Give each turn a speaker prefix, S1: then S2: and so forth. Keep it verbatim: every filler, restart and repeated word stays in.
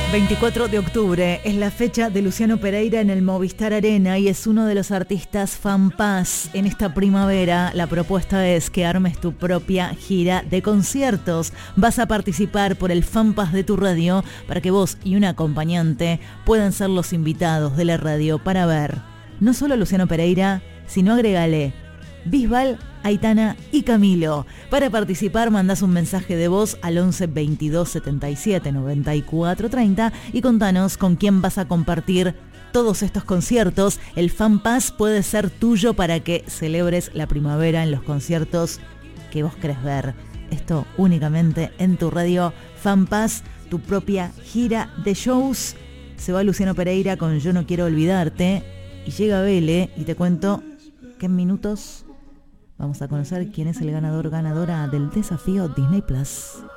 S1: veinticuatro de octubre es la fecha de Luciano Pereira en el Movistar Arena y es uno de los artistas FAMPAS. En esta primavera la propuesta es que armes tu propia gira de conciertos. Vas a participar por el FAMPAS de tu radio para que vos y un acompañante puedan ser los invitados de la radio para ver no solo a Luciano Pereira, sino agregale Bisbal, Aitana y Camilo. Para participar mandás un mensaje de voz al once veintidós setenta y siete noventa y cuatro treinta y contanos con quién vas a compartir todos estos conciertos. El FAMPAS puede ser tuyo para que celebres la primavera en los conciertos que vos querés ver. Esto únicamente en tu radio. FAMPAS, tu propia gira de shows. Se va Luciano Pereira con Yo no quiero olvidarte y llega Vele y te cuento que en minutos vamos a conocer quién es el ganador ganadora del desafío Disney Plus.